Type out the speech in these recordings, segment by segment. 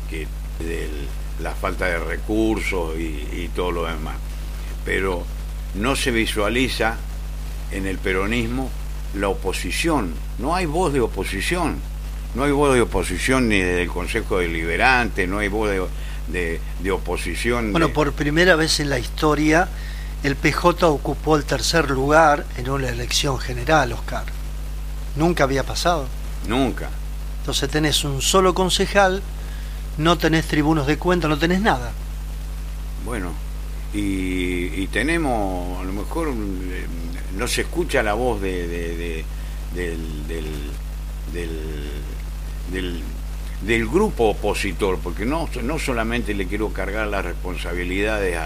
la falta de recursos y todo lo demás. Pero no se visualiza en el peronismo la oposición. No hay voz de oposición. No hay voz de oposición ni del Consejo Deliberante, no hay voz de oposición. Bueno, por primera vez en la historia, el PJ ocupó el tercer lugar en una elección general, Oscar. Nunca había pasado. Nunca. Entonces tenés un solo concejal, no tenés tribunos de cuenta, no tenés nada. Bueno, y tenemos, a lo mejor no se escucha la voz del grupo opositor, porque no solamente le quiero cargar las responsabilidades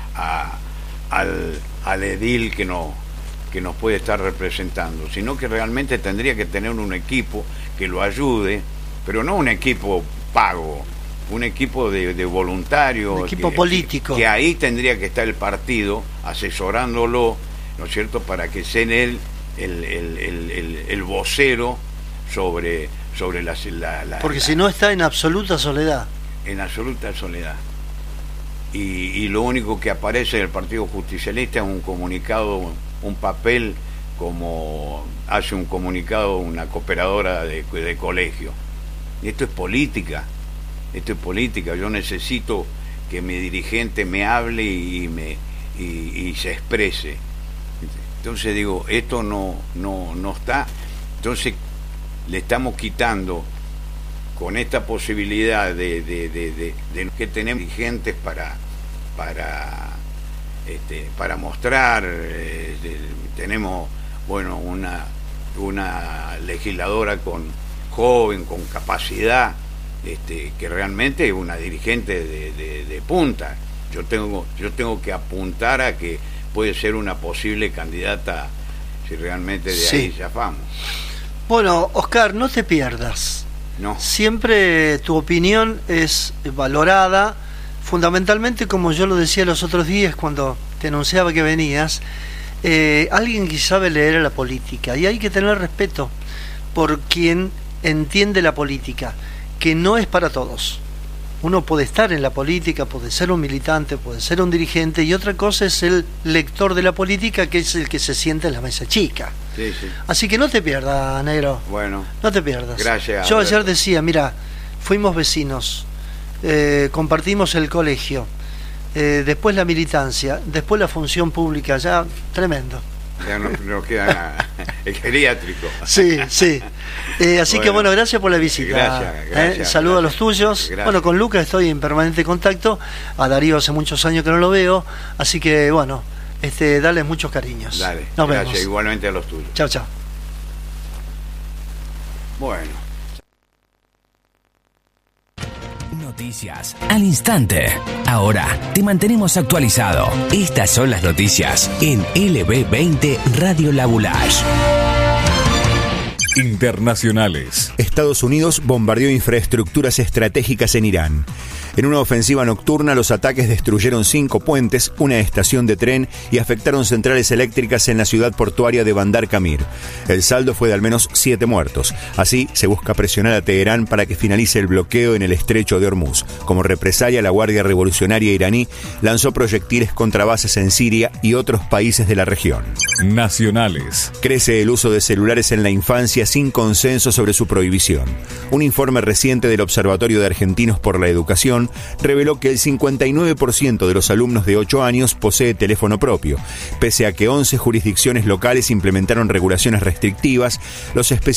al edil que nos puede estar representando, sino que realmente tendría que tener un equipo que lo ayude, pero no un equipo pago, un equipo de voluntarios, un equipo político, que ahí tendría que estar el partido asesorándolo, ¿no es cierto?, para que sea él el vocero sobre la porque si no está en absoluta soledad. En absoluta soledad. Y lo único que aparece del Partido Justicialista es un comunicado, un papel, como hace un comunicado una cooperadora de colegio. Y esto es política. Yo necesito que mi dirigente me hable y se exprese. Entonces digo, esto no está. Entonces le estamos quitando con esta posibilidad de que tenemos dirigentes para mostrar. Tenemos, bueno, una legisladora joven, con capacidad, que realmente es una dirigente de punta. Yo tengo que apuntar a que puede ser una posible candidata si realmente de ahí zafamos. Bueno, Oscar, no te pierdas. No. Siempre tu opinión es valorada, fundamentalmente, como yo lo decía los otros días cuando te anunciaba que venías, alguien que sabe leer a la política, y hay que tener respeto por quien entiende la política, que no es para todos. Uno puede estar en la política, puede ser un militante, puede ser un dirigente, y otra cosa es el lector de la política, que es el que se sienta en la mesa chica. Sí. Así que no te pierdas, negro. Bueno. No te pierdas. Gracias. Yo ayer decía, mira, fuimos vecinos, compartimos el colegio, después la militancia, después la función pública, ya tremendo. Ya no queda nada. Es geriátrico. Sí. Así que bueno, gracias por la visita. Gracias. Saludos a los tuyos. Gracias. Bueno, con Lucas estoy en permanente contacto. A Darío hace muchos años que no lo veo. Así que bueno, dale muchos cariños. Dale. Nos Gracias, vemos. Igualmente a los tuyos. Chao. Bueno. Noticias al instante. Ahora te mantenemos actualizado. Estas son las noticias en LB20 Radio La Boulage. Internacionales. Estados Unidos bombardeó infraestructuras estratégicas en Irán. En una ofensiva nocturna, los ataques destruyeron 5 puentes, una estación de tren y afectaron centrales eléctricas en la ciudad portuaria de Bandar Kamir. El saldo fue de al menos 7 muertos. Así, se busca presionar a Teherán para que finalice el bloqueo en el estrecho de Hormuz. Como represalia, la Guardia Revolucionaria iraní lanzó proyectiles contra bases en Siria y otros países de la región. Nacionales. Crece el uso de celulares en la infancia sin consenso sobre su prohibición. Un informe reciente del Observatorio de Argentinos por la Educación reveló que el 59% de los alumnos de 8 años posee teléfono propio. Pese a que 11 jurisdicciones locales implementaron regulaciones restrictivas, los especialistas